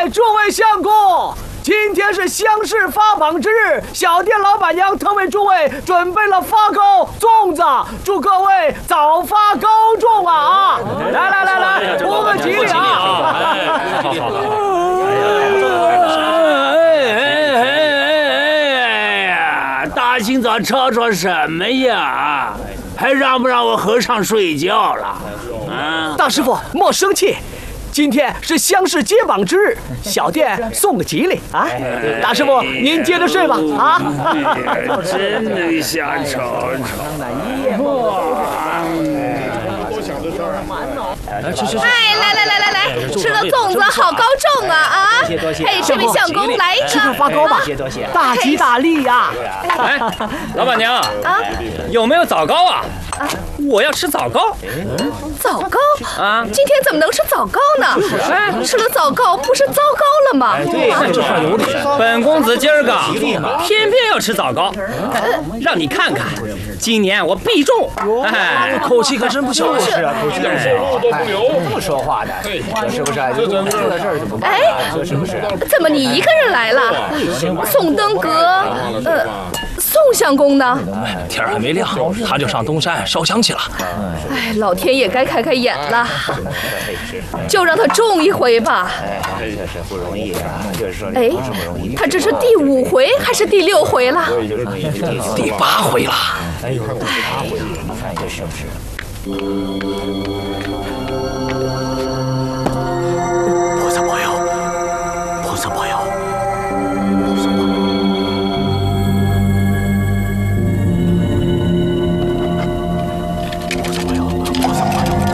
诸位相公，今天是乡试发榜之日，小店老板娘特为诸位准备了发糕、粽子，祝各位早发高中啊！来，图个吉利啊！ 大清早吵吵什么呀？还让不让我和尚睡觉了？啊！ 大师傅莫生气。今天是乡试揭榜之日，小店送个吉利啊！大师傅，您接着睡吧啊！ 真的想瞅瞅。 哎，来，吃了粽子好高重啊啊！哎，这位相公来一个， 吃个发糕吧，大吉大利呀！ 哎，老板娘啊，有没有枣糕啊？我要吃枣糕。 枣糕啊？ 今天怎么能吃枣糕呢？吃了枣糕不是糟糕了吗？ 对，这话有理。本公子今儿个偏偏要吃枣糕，让你看看，今年我必中。哎， 口气可真不小。 是啊，口气真是这么说话的，是不是？就出了事儿就不办了，是不是？ 怎么你一个人来了？宋登阁，宋相公呢？ 天还没亮，他就上东山烧香去了。 哎，老天爷该开开眼了，就让他中一回吧。 这是不容易啊，就是说哎，他这是第5回还是第6回了？ 第8回了。 哎呦，第8回，你看这是不是？